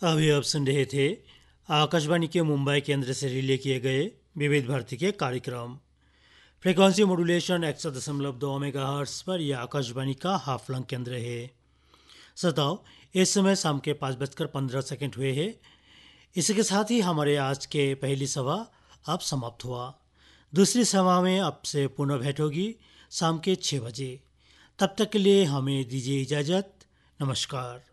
अभी आप सुन रहे थे आकाशवाणी के मुंबई केंद्र से रिले किए गए विविध भारती के कार्यक्रम। फ्रीक्वेंसी मॉड्यूलेशन 100.2 मेगाहर्ट्ज पर यह आकाशवाणी का हाफलंग केंद्र है। श्रोताओ, इस समय शाम के 5:15 हुए हैं। इसके साथ ही हमारे आज के पहली सभा अब समाप्त हुआ। दूसरी सभा में आपसे पुनः भेंट होगी शाम के 6 बजे। तब तक के लिए हमें दीजिए इजाज़त। नमस्कार।